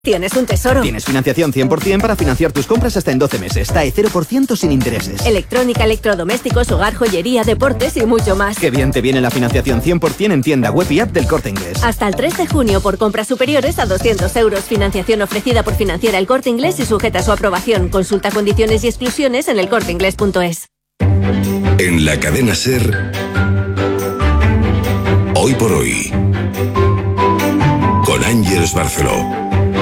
Tienes un tesoro. Tienes financiación 100% para financiar tus compras hasta en 12 meses. TAE 0% sin intereses. Electrónica, electrodomésticos, hogar, joyería, deportes y mucho más. Qué bien te viene la financiación 100% en tienda web y app del Corte Inglés. Hasta el 3 de junio por compras superiores a 200 euros. Financiación ofrecida por Financiera El Corte Inglés y sujeta a su aprobación. Consulta condiciones y exclusiones en elcorteinglés.es. En la cadena SER, Hoy por Hoy, con Ángeles Barceló.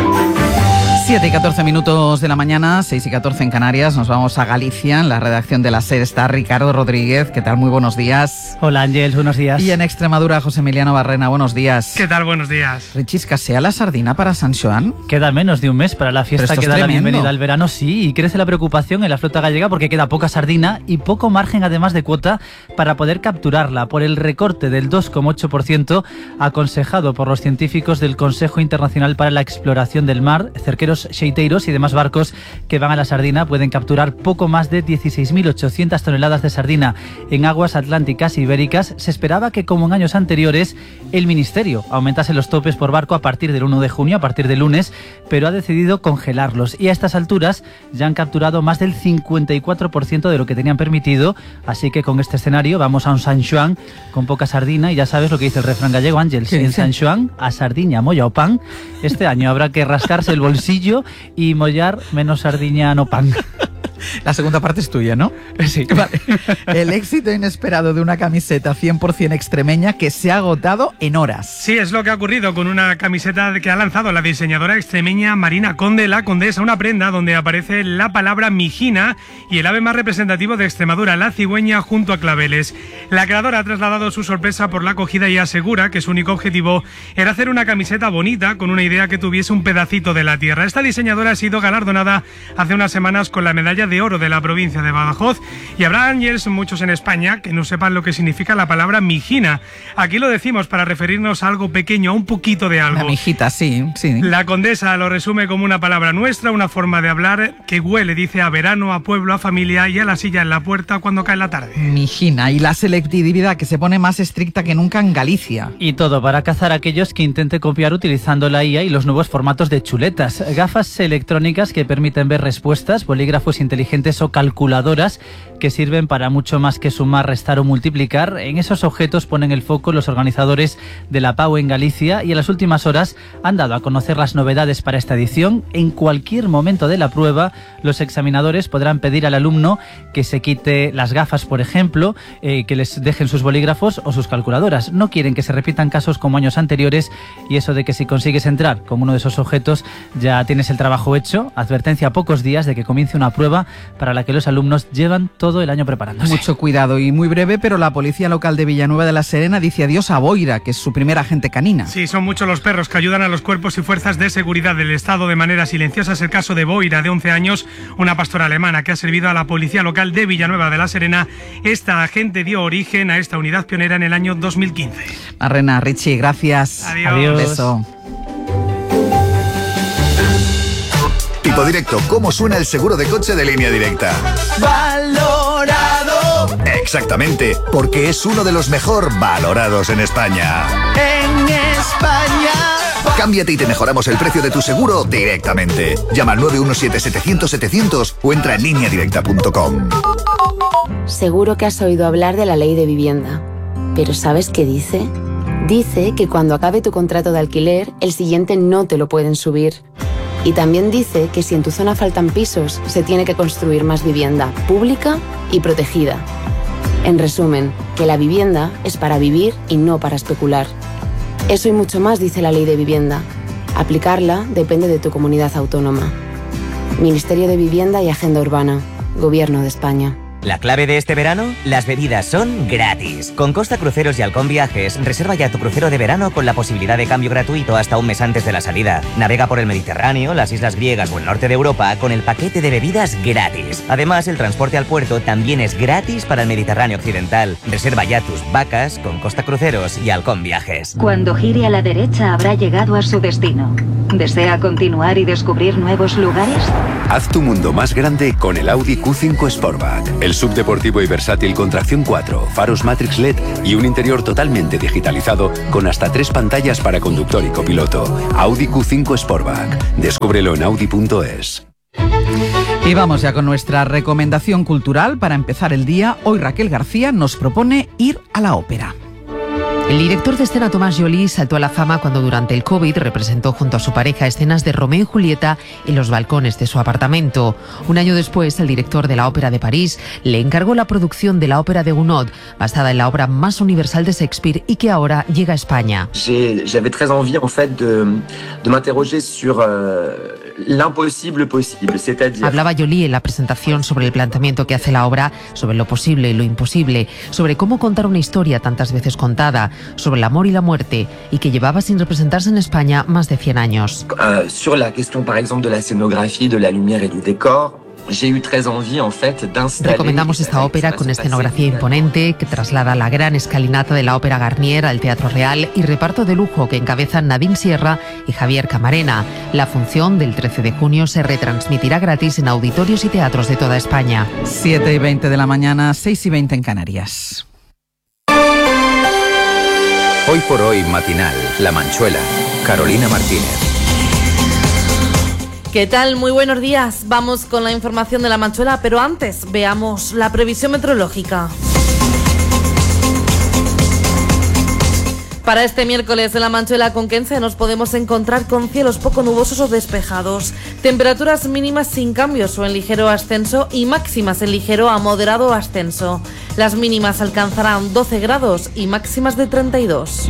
7:14 de la mañana, 6:14 en Canarias. Nos vamos a Galicia. En la redacción de la SER está Ricardo Rodríguez. ¿Qué tal? Muy buenos días. Hola, Ángel, buenos días. Y en Extremadura, José Emiliano Barrena. Buenos días. ¿Qué tal? Buenos días. Richis, ¿escasea la sardina para San Xoán? Queda menos de un mes para la fiesta que da la bienvenida al verano, sí, y crece la preocupación en la flota gallega porque queda poca sardina y poco margen además de cuota para poder capturarla por el recorte del 2,8% aconsejado por los científicos del Consejo Internacional para la Exploración del Mar. Cerqueros, xeiteiros y demás barcos que van a la sardina pueden capturar poco más de 16.800 toneladas de sardina en aguas atlánticas e ibéricas. Se esperaba que, como en años anteriores, el Ministerio aumentase los topes por barco a partir del 1 de junio, a partir del lunes, pero ha decidido congelarlos y a estas alturas ya han capturado más del 54% de lo que tenían permitido, así que con este escenario vamos a un San Xoán con poca sardina y ya sabes lo que dice el refrán gallego, Ángel, en San Xoán a sardiña molla o pan. Este año habrá que rascarse el bolsillo y mollar menos sardiña no pan. La segunda parte es tuya, ¿no? Sí. Vale. El éxito inesperado de una camiseta 100% extremeña que se ha agotado en horas. Sí, es lo que ha ocurrido con una camiseta que ha lanzado la diseñadora extremeña Marina Conde, la condesa, una prenda donde aparece la palabra mijina y el ave más representativo de Extremadura, la cigüeña, junto a claveles. La creadora ha trasladado su sorpresa por la acogida y asegura que su único objetivo era hacer una camiseta bonita con una idea que tuviese un pedacito de la tierra. Esta diseñadora ha sido galardonada hace unas semanas con la medalla de oro de la provincia de Badajoz y habrá, Ángeles, muchos en España que no sepan lo que significa la palabra mijina. Aquí lo decimos para referirnos a algo pequeño, a un poquito de algo. Una mijita, sí. La condesa lo resume como una palabra nuestra, una forma de hablar que huele, dice, a verano, a pueblo, a familia y a la silla en la puerta cuando cae la tarde. Mijina, y la selectividad que se pone más estricta que nunca en Galicia. Y todo para cazar a aquellos que intenten copiar utilizando la IA y los nuevos formatos de chuletas. Gafas electrónicas que permiten ver respuestas, bolígrafos inteligentes o calculadoras que sirven para mucho más que sumar, restar o multiplicar. En esos objetos ponen el foco los organizadores de la PAU en Galicia y en las últimas horas han dado a conocer las novedades para esta edición. En cualquier momento de la prueba, los examinadores podrán pedir al alumno que se quite las gafas, por ejemplo, que les dejen sus bolígrafos o sus calculadoras. No quieren que se repitan casos como años anteriores y eso de que si consigues entrar con uno de esos objetos ya tienes el trabajo hecho. Advertencia a pocos días de que comience una prueba para la que los alumnos llevan todo el año preparándose. Mucho cuidado y muy breve, pero la policía local de Villanueva de la Serena dice adiós a Boira, que es su primera agente canina. Sí, son muchos los perros que ayudan a los cuerpos y fuerzas de seguridad del Estado de manera silenciosa. Es el caso de Boira, de 11 años, una pastora alemana que ha servido a la policía local de Villanueva de la Serena. Esta agente dio origen a esta unidad pionera en el año 2015. Marrena, Richie, gracias. Adiós. Beso. Tipo Directo, ¿cómo suena el seguro de coche de Línea Directa? Valorado. Exactamente, porque es uno de los mejor valorados en España. En España. Cámbiate y te mejoramos el precio de tu seguro directamente. Llama al 917-700-700 o entra en lineadirecta.com. Seguro que has oído hablar de la ley de vivienda. ¿Pero sabes qué dice? Dice que cuando acabe tu contrato de alquiler, el siguiente no te lo pueden subir. Y también dice que si en tu zona faltan pisos, se tiene que construir más vivienda pública y protegida. En resumen, que la vivienda es para vivir y no para especular. Eso y mucho más dice la ley de vivienda. Aplicarla depende de tu comunidad autónoma. Ministerio de Vivienda y Agenda Urbana. Gobierno de España. La clave de este verano, las bebidas son gratis. Con Costa Cruceros y Halcón Viajes, reserva ya tu crucero de verano con la posibilidad de cambio gratuito hasta un mes antes de la salida. Navega por el Mediterráneo, las islas griegas o el norte de Europa con el paquete de bebidas gratis. Además, el transporte al puerto también es gratis para el Mediterráneo occidental. Reserva ya tus vacas con Costa Cruceros y Halcón Viajes. Cuando gire a la derecha habrá llegado a su destino. ¿Desea continuar y descubrir nuevos lugares? Haz tu mundo más grande con el Audi Q5 Sportback. El subdeportivo y versátil con tracción 4, faros Matrix LED y un interior totalmente digitalizado con hasta 3 pantallas para conductor y copiloto. Audi Q5 Sportback. Descúbrelo en audi.es. Y vamos ya con nuestra recomendación cultural para empezar el día. Hoy Raquel García nos propone ir a la ópera. El director de escena Tomás Joly saltó a la fama cuando durante el COVID representó junto a su pareja escenas de Romeo y Julieta en los balcones de su apartamento. Un año después, el director de la Ópera de París le encargó la producción de la ópera de Gounod, basada en la obra más universal de Shakespeare y que ahora llega a España. J'avais très envie en fait de m'interroger sur l'impossible possible, c'est-à-dire... Hablaba Joly en la presentación sobre el planteamiento que hace la obra, sobre lo posible y lo imposible, sobre cómo contar una historia tantas veces contada, sobre el amor y la muerte, y que llevaba sin representarse en España más de 100 años. Sur la question, par exemple, de la escenografía, de la lumière et du décor, j'ai eu très envie, en fait, d'installer... Recomendamos esta ópera con escenografía imponente que traslada la gran escalinata de la Ópera Garnier al Teatro Real y reparto de lujo que encabezan Nadine Sierra y Javier Camarena. La función del 13 de junio se retransmitirá gratis en auditorios y teatros de toda España. 7:20 de la mañana, 6:20 en Canarias. Hoy por hoy matinal, La Manchuela, Carolina Martínez. ¿Qué tal? Muy buenos días. Vamos con la información de La Manchuela, pero antes veamos la previsión meteorológica. Para este miércoles en La Manchuela conquense nos podemos encontrar con cielos poco nubosos o despejados, temperaturas mínimas sin cambios o en ligero ascenso y máximas en ligero a moderado ascenso. Las mínimas alcanzarán 12 grados y máximas de 32.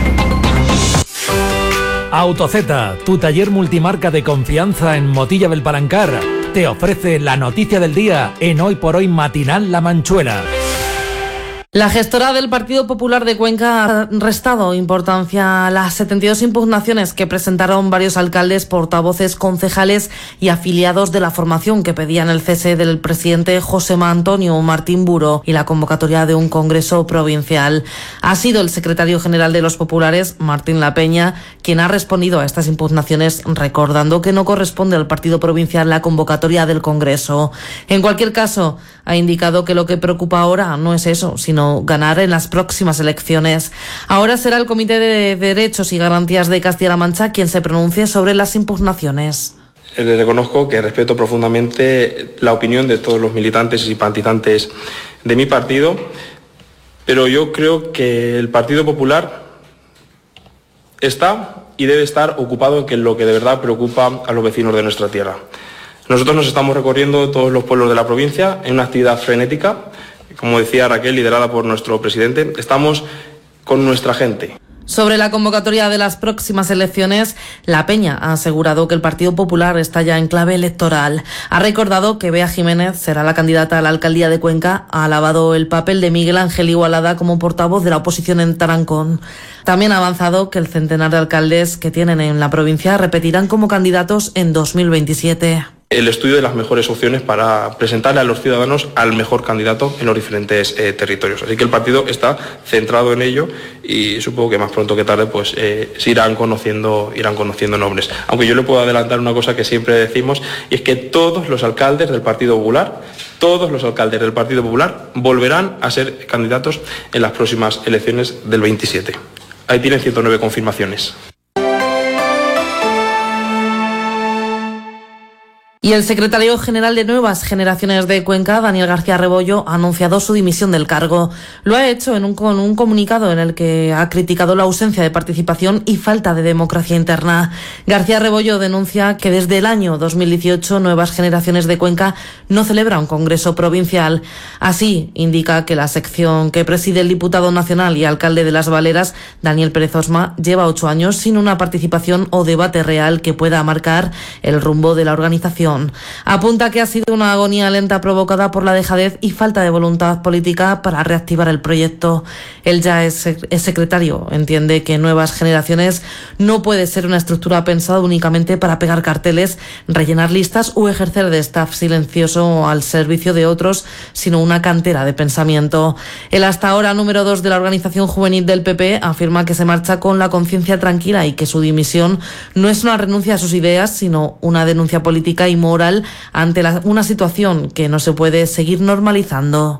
AutoZ, tu taller multimarca de confianza en Motilla del Palancar, te ofrece la noticia del día en Hoy por Hoy matinal La Manchuela. La gestora del Partido Popular de Cuenca ha restado importancia a las 72 impugnaciones que presentaron varios alcaldes, portavoces, concejales y afiliados de la formación que pedían el cese del presidente José Antonio Martín Buro y la convocatoria de un congreso provincial. Ha sido el secretario general de los populares, Martín Lapeña, quien ha respondido a estas impugnaciones recordando que no corresponde al partido provincial la convocatoria del congreso. En cualquier caso, ha indicado que lo que preocupa ahora no es eso, sino ganar en las próximas elecciones. Ahora será el Comité de Derechos y Garantías de Castilla-La Mancha quien se pronuncie sobre las impugnaciones. Le reconozco que respeto profundamente la opinión de todos los militantes y simpatizantes de mi partido, pero yo creo que el Partido Popular está y debe estar ocupado en lo que de verdad preocupa a los vecinos de nuestra tierra. Nosotros nos estamos recorriendo todos los pueblos de la provincia en una actividad frenética. Como decía Raquel, liderada por nuestro presidente, estamos con nuestra gente. Sobre la convocatoria de las próximas elecciones, La Peña ha asegurado que el Partido Popular está ya en clave electoral. Ha recordado que Bea Jiménez será la candidata a la alcaldía de Cuenca. Ha alabado el papel de Miguel Ángel Igualada como portavoz de la oposición en Tarancón. También ha avanzado que el centenar de alcaldes que tienen en la provincia repetirán como candidatos en 2027. El estudio de las mejores opciones para presentarle a los ciudadanos al mejor candidato en los diferentes territorios. Así que el partido está centrado en ello y supongo que más pronto que tarde pues se irán conociendo nombres. Aunque yo le puedo adelantar una cosa que siempre decimos, y es que todos los alcaldes del Partido Popular volverán a ser candidatos en las próximas elecciones del 27. Ahí tienen 109 confirmaciones. Y el secretario general de Nuevas Generaciones de Cuenca, Daniel García Rebollo, ha anunciado su dimisión del cargo. Lo ha hecho con un comunicado en el que ha criticado la ausencia de participación y falta de democracia interna. García Rebollo denuncia que desde el año 2018 Nuevas Generaciones de Cuenca no celebra un congreso provincial. Así, indica que la sección que preside el diputado nacional y alcalde de Las Valeras, Daniel Pérez Osma, lleva 8 años sin una participación o debate real que pueda marcar el rumbo de la organización. Apunta que ha sido una agonía lenta provocada por la dejadez y falta de voluntad política para reactivar el proyecto. Él ya es secretario, entiende que Nuevas Generaciones no puede ser una estructura pensada únicamente para pegar carteles, rellenar listas o ejercer de staff silencioso al servicio de otros, sino una cantera de pensamiento. El hasta ahora número 2 de la organización juvenil del PP afirma que se marcha con la conciencia tranquila y que su dimisión no es una renuncia a sus ideas, sino una denuncia política y oral ante una situación que no se puede seguir normalizando.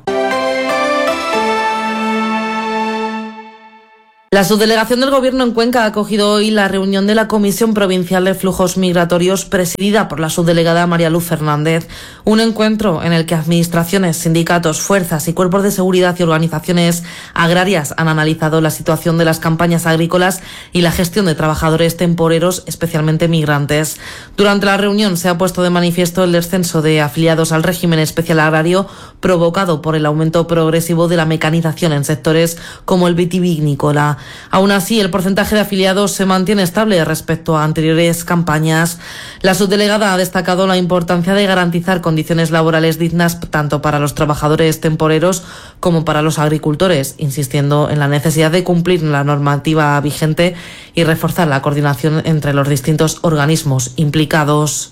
La subdelegación del Gobierno en Cuenca ha acogido hoy la reunión de la Comisión Provincial de Flujos Migratorios presidida por la subdelegada María Luz Fernández. Un encuentro en el que administraciones, sindicatos, fuerzas y cuerpos de seguridad y organizaciones agrarias han analizado la situación de las campañas agrícolas y la gestión de trabajadores temporeros, especialmente migrantes. Durante la reunión se ha puesto de manifiesto el descenso de afiliados al régimen especial agrario provocado por el aumento progresivo de la mecanización en sectores como el vitivinícola. Aún así, el porcentaje de afiliados se mantiene estable respecto a anteriores campañas. La subdelegada ha destacado la importancia de garantizar condiciones laborales dignas tanto para los trabajadores temporeros como para los agricultores, insistiendo en la necesidad de cumplir la normativa vigente y reforzar la coordinación entre los distintos organismos implicados.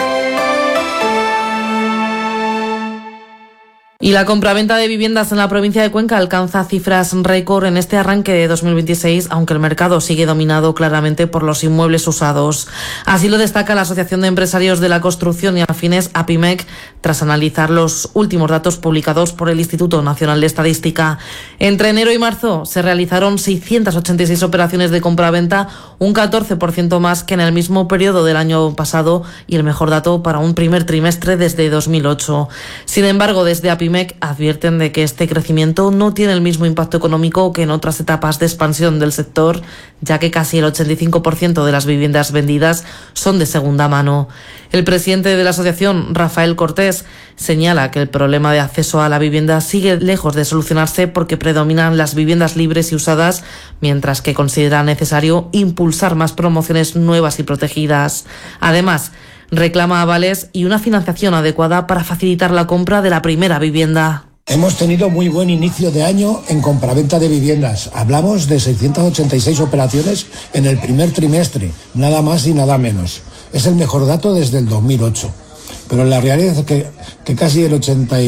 Y la compraventa de viviendas en la provincia de Cuenca alcanza cifras récord en este arranque de 2026, aunque el mercado sigue dominado claramente por los inmuebles usados. Así lo destaca la Asociación de Empresarios de la Construcción y Afines, APIMEC, tras analizar los últimos datos publicados por el Instituto Nacional de Estadística. Entre enero y marzo se realizaron 686 operaciones de compraventa, un 14% más que en el mismo periodo del año pasado y el mejor dato para un primer trimestre desde 2008. Sin embargo, desde APIMEC advierten de que este crecimiento no tiene el mismo impacto económico que en otras etapas de expansión del sector, ya que casi el 85% de las viviendas vendidas son de segunda mano. El presidente de la asociación, Rafael Cortés, señala que el problema de acceso a la vivienda sigue lejos de solucionarse porque predominan las viviendas libres y usadas, mientras que considera necesario impulsar más promociones nuevas y protegidas. Además, reclama avales y una financiación adecuada para facilitar la compra de la primera vivienda. Hemos tenido muy buen inicio de año en compraventa de viviendas. Hablamos de 686 operaciones en el primer trimestre, nada más y nada menos. Es el mejor dato desde el 2008. Pero la realidad es que casi el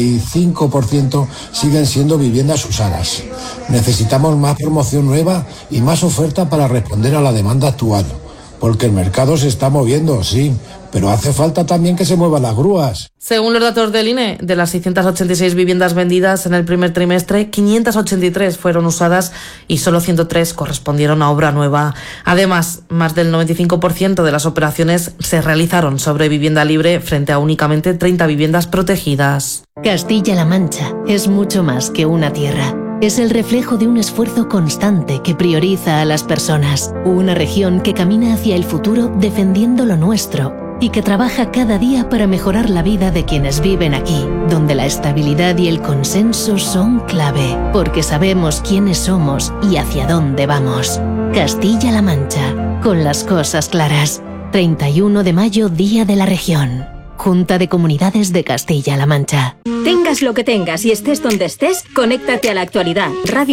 85% siguen siendo viviendas usadas. Necesitamos más promoción nueva y más oferta para responder a la demanda actual. Porque el mercado se está moviendo, sí, pero hace falta también que se muevan las grúas. Según los datos del INE, de las 686 viviendas vendidas en el primer trimestre, 583 fueron usadas y solo 103 correspondieron a obra nueva. Además, más del 95% de las operaciones se realizaron sobre vivienda libre frente a únicamente 30 viviendas protegidas. Castilla-La Mancha es mucho más que una tierra. Es el reflejo de un esfuerzo constante que prioriza a las personas. Una región que camina hacia el futuro defendiendo lo nuestro y que trabaja cada día para mejorar la vida de quienes viven aquí, donde la estabilidad y el consenso son clave, porque sabemos quiénes somos y hacia dónde vamos. Castilla-La Mancha, con las cosas claras. 31 de mayo, Día de la Región. Junta de Comunidades de Castilla-La Mancha. Tengas lo que tengas y estés donde estés, conéctate a la actualidad.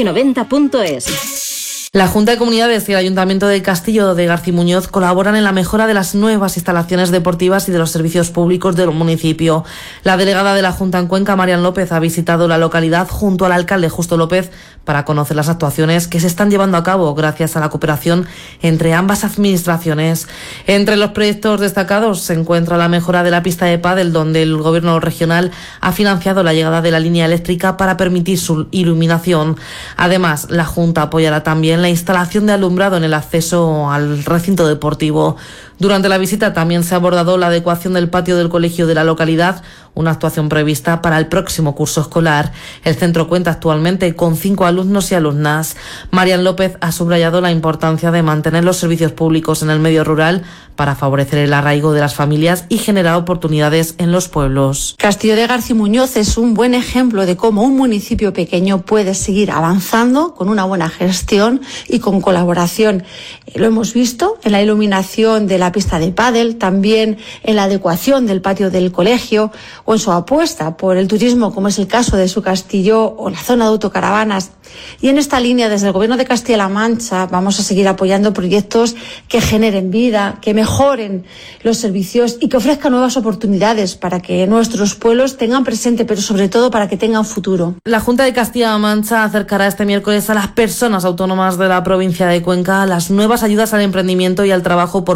Radio90.es. La Junta de Comunidades y el Ayuntamiento de Castillo de Garcimuñoz colaboran en la mejora de las nuevas instalaciones deportivas y de los servicios públicos del municipio. La delegada de la Junta en Cuenca, Marian López, ha visitado la localidad junto al alcalde Justo López para conocer las actuaciones que se están llevando a cabo gracias a la cooperación entre ambas administraciones. Entre los proyectos destacados se encuentra la mejora de la pista de pádel, donde el gobierno regional ha financiado la llegada de la línea eléctrica para permitir su iluminación. Además, la Junta apoyará también la instalación de alumbrado en el acceso al recinto deportivo. Durante la visita también se ha abordado la adecuación del patio del colegio de la localidad, una actuación prevista para el próximo curso escolar. El centro cuenta actualmente con 5 alumnos y alumnas. Marian López ha subrayado la importancia de mantener los servicios públicos en el medio rural para favorecer el arraigo de las familias y generar oportunidades en los pueblos. Castillo de Garcimuñoz es un buen ejemplo de cómo un municipio pequeño puede seguir avanzando con una buena gestión y con colaboración. Lo hemos visto en la iluminación de la pista de pádel, también en la adecuación del patio del colegio o en su apuesta por el turismo, como es el caso de su castillo o la zona de autocaravanas. Y en esta línea, desde el Gobierno de Castilla-La Mancha, vamos a seguir apoyando proyectos que generen vida, que mejoren los servicios y que ofrezcan nuevas oportunidades para que nuestros pueblos tengan presente, pero sobre todo para que tengan futuro. La Junta de Castilla-La Mancha acercará este miércoles a las personas autónomas de la provincia de Cuenca las nuevas ayudas al emprendimiento y al trabajo por cuenta propia.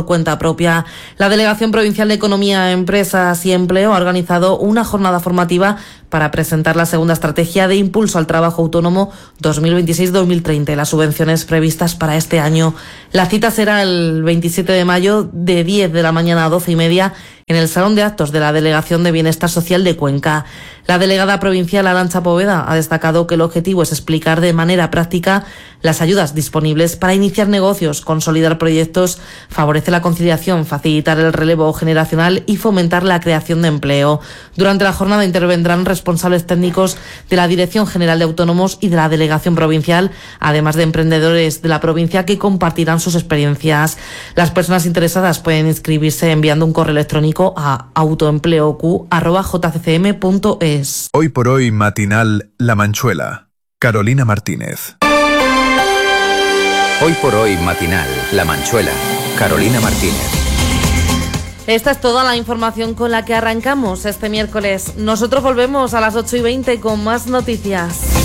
propia. La Delegación Provincial de Economía, Empresas y Empleo ha organizado una jornada formativa para presentar la segunda estrategia de impulso al trabajo autónomo 2026-2030 y las subvenciones previstas para este año. La cita será el 27 de mayo de 10 de la mañana a 12:30 en el Salón de Actos de la Delegación de Bienestar Social de Cuenca. La delegada provincial Arantxa Poveda ha destacado que el objetivo es explicar de manera práctica las ayudas disponibles para iniciar negocios, consolidar proyectos, favorecer la conciliación, facilitar el relevo generacional y fomentar la creación de empleo. Durante la jornada intervendrán responsables técnicos de la Dirección General de Autónomos y de la Delegación Provincial, además de emprendedores de la provincia que compartirán sus experiencias. Las personas interesadas pueden inscribirse enviando un correo electrónico a autoempleoq@jccm.es. Hoy por hoy matinal La Manchuela. Carolina Martínez. Hoy por hoy matinal La Manchuela. Carolina Martínez. Esta es toda la información con la que arrancamos este miércoles. Nosotros volvemos a las 8:20 con más noticias.